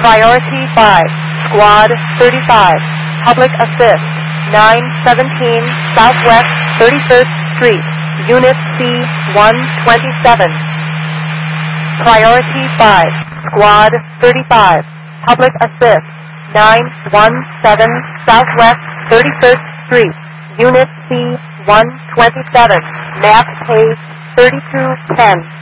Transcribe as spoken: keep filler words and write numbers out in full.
Priority five, Squad thirty-five, Public Assist, nine seventeen Southwest thirty-first Street, Unit C one twenty-seven. Priority five, Squad thirty-five, Public Assist, nine seventeen Southwest thirty-first Street, Unit C one twenty-seven, map page thirty-two ten.